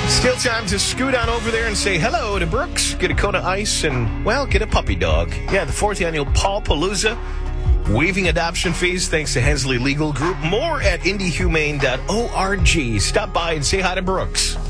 Still time to scoot on over there and say hello to Brooks. Get a cone of ice and, well, get a puppy dog. Yeah, the 4th annual Paw Palooza. Waiving adoption fees thanks to Hensley Legal Group. More at indyhumane.org. Stop by and say hi to Brooks.